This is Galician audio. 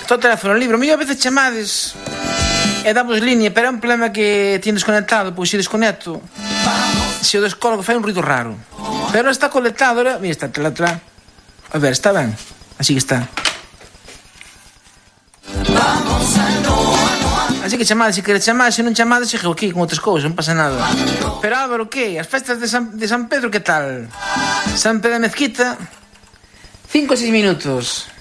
Está o teléfono libre. A mí a veces chamades e damos línea, pero é un problema que tiene desconectado, pois se desconecto, se o descolgo fai un ruido raro. Pero está conectado, ahora, mira, está atrás. A ver, está ben? Así que está. Así que chamades, se queres chamar, se non chamades, sigo aquí con outras cousas, non pasa nada. Pero Álvaro, que? As festas de San Pedro, que tal? San Pedro de Mezquita, 5 ou 6 minutos.